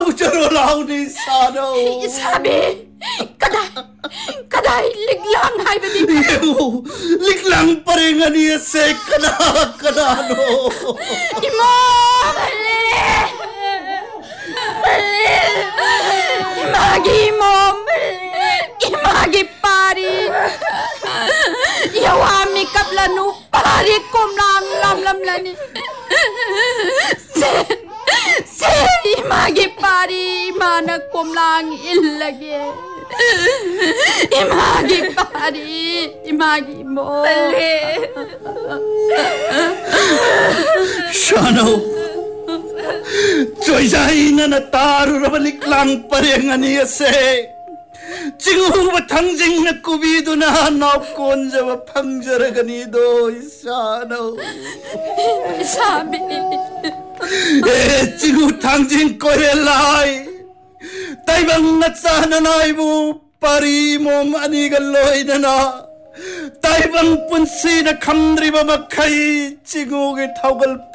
Jaro launi sano. Sabi, kaday, liglang hay ba di? Iyo, liglang pa rin nga niya se kanano. Imo, mali! Imagi mo, imagi pari. Yawami kaplanu pari kumlang lam lani. Se imagi pari mana kumlang ilagi. Imagi pari, imagi mo. Shano. Joy na nataro na baliklang pa rin nga niya se. Jingu batang na kubido na napkon sa mapangzara ganido. Shano. Sabi. Jingu tangjing ko relay. Taibang natsana na mo pari mo manigaloy na na. Taibang punsi na kamdri ba makay. Jingu kitawgal